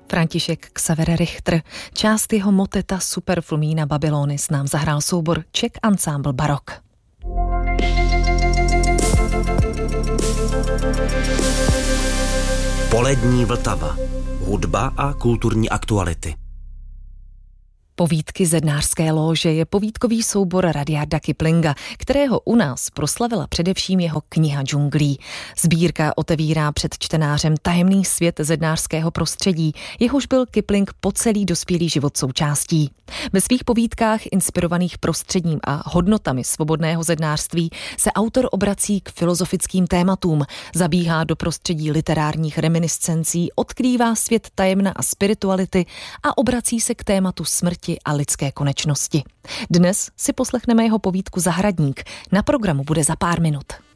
František Xaver Richter. Část jeho moteta Superflumina Babylonis nám zahrál soubor Czech Ensemble Barok. Polední Vltava. Hudba a kulturní aktuality. Povídky Zednářské lóže je povídkový soubor Rudyarda Kiplinga, kterého u nás proslavila především jeho kniha Džunglí. Sbírka otevírá před čtenářem tajemný svět zednářského prostředí, jehož byl Kipling po celý dospělý život součástí. Ve svých povídkách inspirovaných prostředím a hodnotami svobodného zednářství se autor obrací k filozofickým tématům, zabíhá do prostředí literárních reminiscencí, odkrývá svět tajemna a spirituality a obrací se k tématu smrti a lidské konečnosti. Dnes si poslechneme jeho povídku Zahradník. Na programu bude za pár minut.